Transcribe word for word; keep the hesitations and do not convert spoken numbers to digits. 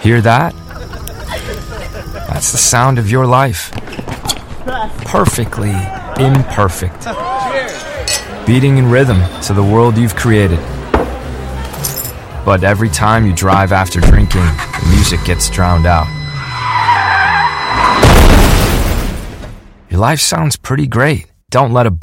Hear that? That's the sound of your life. Perfectly imperfect. Beating in rhythm to the world you've created. But every time you drive after drinking, the music gets drowned out. Your life sounds pretty great. Don't let a